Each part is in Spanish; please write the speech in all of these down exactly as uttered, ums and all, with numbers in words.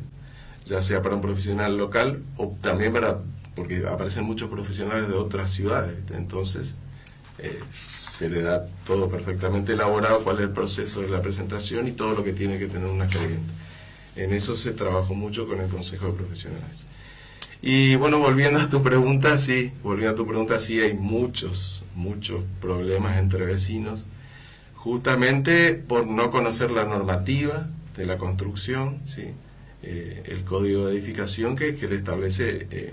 ya sea para un profesional local o también para, porque aparecen muchos profesionales de otras ciudades, entonces eh, se le da todo perfectamente elaborado, cuál es el proceso de la presentación y todo lo que tiene que tener un acreedente. En eso se trabajó mucho con el Consejo de Profesionales. Y bueno, volviendo a tu pregunta, sí, volviendo a tu pregunta, sí hay muchos, muchos problemas entre vecinos, justamente por no conocer la normativa de la construcción, sí, eh, el código de edificación que, que le establece eh,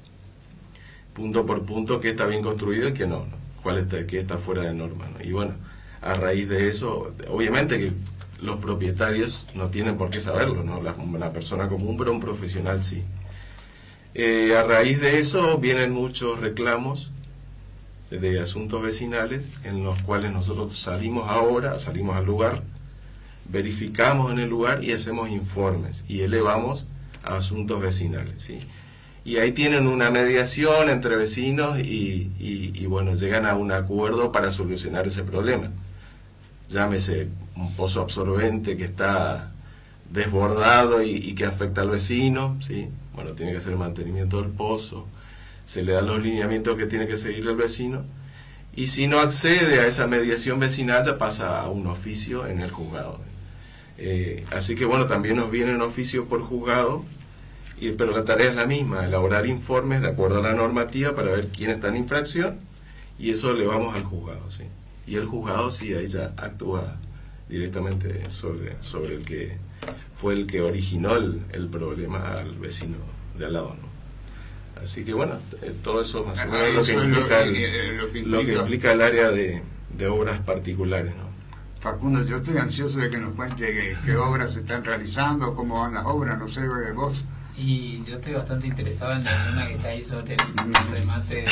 punto por punto qué está bien construido y qué no, ¿no? Cuál está, qué está fuera de norma, ¿no? Y bueno, a raíz de eso, obviamente que los propietarios no tienen por qué saberlo, ¿no? La, la persona común, pero un profesional sí. Eh, a raíz de eso vienen muchos reclamos de asuntos vecinales en los cuales nosotros salimos ahora, salimos al lugar, verificamos en el lugar y hacemos informes y elevamos a asuntos vecinales, ¿sí? Y ahí tienen una mediación entre vecinos y, y, y bueno, llegan a un acuerdo para solucionar ese problema. Llámese un pozo absorbente que está desbordado y, y que afecta al vecino, ¿sí? Bueno, tiene que hacer el mantenimiento del pozo, se le dan los lineamientos que tiene que seguir el vecino, y si no accede a esa mediación vecinal ya pasa a un oficio en el juzgado. Eh, así que bueno, también nos vienen oficios por juzgado, y, pero la tarea es la misma, elaborar informes de acuerdo a la normativa para ver quién está en infracción, y eso le vamos al juzgado, ¿sí? Y el juzgado sí, ahí ya actúa directamente sobre, sobre el que fue el que originó el, el problema al vecino de al lado, ¿no? Así que bueno, eh, todo eso más o menos lo que implica el, lo que lo que implica el área de, de obras particulares, ¿no? Facundo, yo estoy ansioso de que nos cuente qué, qué obras se están realizando, cómo van las obras, no sé, vos. Y yo estoy bastante interesado en la una que está ahí sobre el remate de...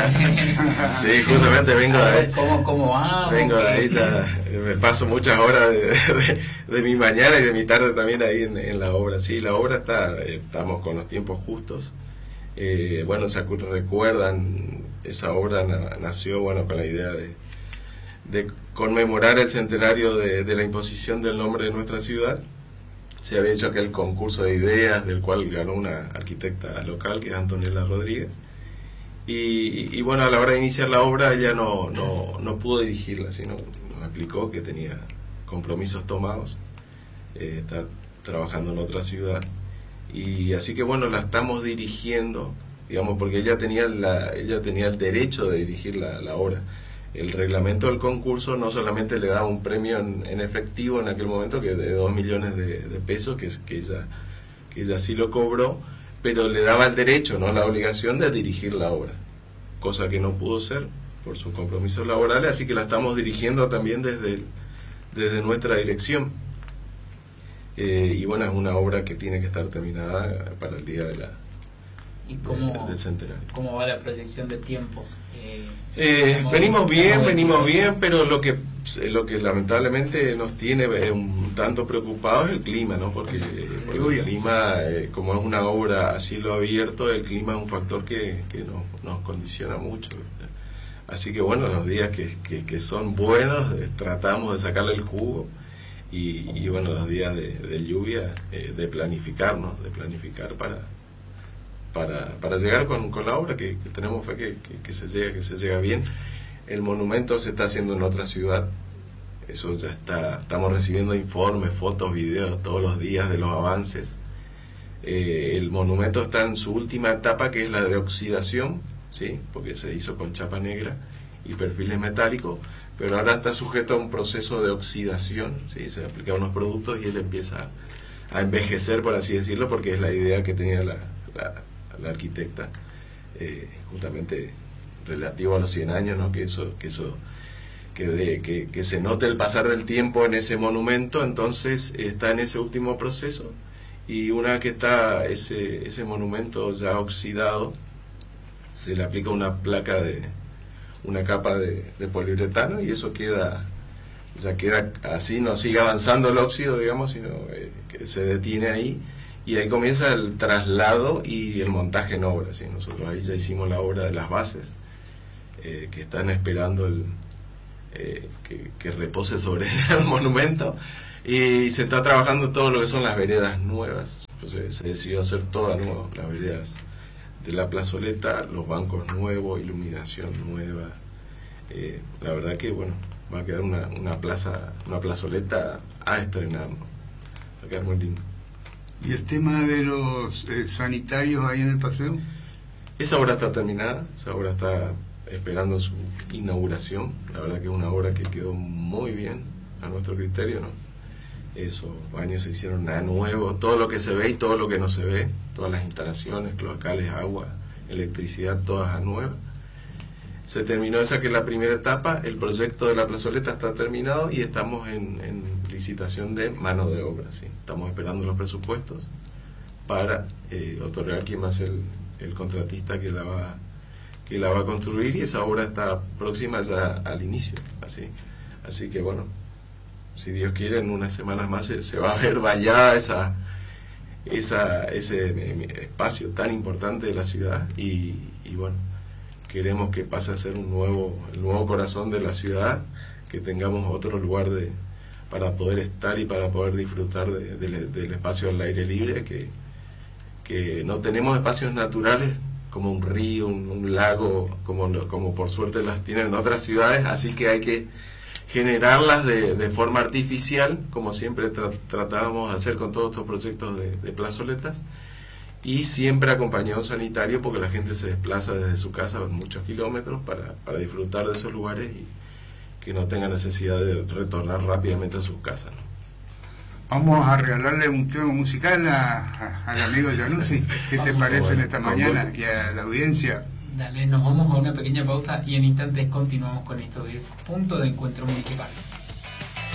Sí, justamente vengo de ahí. ¿Cómo, cómo va? Vengo de ahí, ya me paso muchas horas de, de, de mi mañana y de mi tarde también ahí en, en la obra. Sí, la obra está, estamos con los tiempos justos. Eh, bueno, se recuerdan, esa obra na, nació bueno con la idea de, de conmemorar el centenario de, de la imposición del nombre de nuestra ciudad. Se había hecho aquel concurso de ideas del cual ganó una arquitecta local que es Antonella Rodríguez y, y bueno, a la hora de iniciar la obra ella no, no, no pudo dirigirla, sino nos explicó que tenía compromisos tomados, eh, está trabajando en otra ciudad y así que bueno, la estamos dirigiendo, digamos, porque ella tenía, la, ella tenía el derecho de dirigir la, la obra. El reglamento del concurso no solamente le daba un premio en, en efectivo en aquel momento, que de dos millones de, de pesos, que, que, ella, que ella sí lo cobró, pero le daba el derecho, no la obligación de dirigir la obra, cosa que no pudo ser por sus compromisos laborales, así que la estamos dirigiendo también desde, desde nuestra dirección. Eh, y bueno, es una obra que tiene que estar terminada para el día de la... ¿Y cómo, del centenario. ¿Cómo va la proyección de tiempos? Eh, eh, venimos bien, venimos bien, pero lo que lo que lamentablemente nos tiene un tanto preocupados es el clima, ¿no? Porque, sí, porque el clima, eh, como es una obra a cielo abierto, el clima es un factor que, que nos, nos condiciona mucho, ¿verdad? Así que bueno, los días que, que, que son buenos, eh, tratamos de sacarle el jugo, y, y bueno, los días de, de lluvia, eh, de planificarnos, de planificar para... Para, para llegar con, con la obra, que, que tenemos fe que, que, que se llega, que se llega bien. El monumento se está haciendo en otra ciudad, eso ya está, estamos recibiendo informes, fotos, videos todos los días de los avances. Eh, el monumento está en su última etapa, que es la de oxidación, ¿sí? Porque se hizo con chapa negra y perfiles metálicos, pero ahora está sujeto a un proceso de oxidación, ¿sí? Se aplican unos productos y él empieza a envejecer, por así decirlo, porque es la idea que tenía la, la la arquitecta, eh, justamente relativo a los cien años, ¿no? que eso que eso que, de, que, que se note el pasar del tiempo en ese monumento. Entonces está en ese último proceso, y una que está ese, ese monumento ya oxidado, se le aplica una placa de una capa de, de poliuretano, y eso queda ya queda así, no sigue avanzando el óxido, digamos, sino eh, que se detiene ahí. Y ahí comienza el traslado y el montaje en obra, ¿sí? Nosotros ahí ya hicimos la obra de las bases, eh, que están esperando el, eh, que, que repose sobre el monumento, y se está trabajando todo lo que son las veredas nuevas, Entonces se decidió hacer todas nuevas, las veredas de la plazoleta, los bancos nuevos, iluminación nueva. Eh, la verdad que bueno, va a quedar una, una plaza, una plazoleta a estrenar, ¿no? Va a quedar muy lindo. ¿Y el tema de los eh, sanitarios ahí en el paseo? Esa obra está terminada, esa obra está esperando su inauguración. La verdad que es una obra que quedó muy bien a nuestro criterio, ¿no? Esos baños se hicieron a nuevo, todo lo que se ve y todo lo que no se ve, todas las instalaciones, cloacales, agua, electricidad, todas a nueva. Se terminó esa que es la primera etapa, el proyecto de la plazoleta está terminado y estamos en, en licitación de mano de obra, ¿sí? Estamos esperando los presupuestos para eh, otorgar quién va a ser el, el contratista que la va que la va a construir, y esa obra está próxima ya al inicio, así, así que bueno, si Dios quiere, en unas semanas más se, se va a ver vallada esa, esa, ese espacio tan importante de la ciudad, y, y bueno, queremos que pase a ser un nuevo, el nuevo corazón de la ciudad, que tengamos otro lugar de, para poder estar y para poder disfrutar de, de, del espacio al aire libre, que, que no tenemos espacios naturales como un río, un, un lago, como, como por suerte las tienen en otras ciudades, así que hay que generarlas de, de forma artificial, como siempre tra tratábamos de hacer con todos estos proyectos de, de plazoletas, y siempre acompañado sanitario, porque la gente se desplaza desde su casa muchos kilómetros para, para disfrutar de esos lugares y que no tenga necesidad de retornar rápidamente a sus casas, ¿no? Vamos a regalarle un tema musical a, a, al amigo Januzzi. ¿Qué te parece en esta mañana? Y a la audiencia. Dale, nos vamos a una pequeña pausa y en instantes continuamos con esto que es Punto de Encuentro Municipal.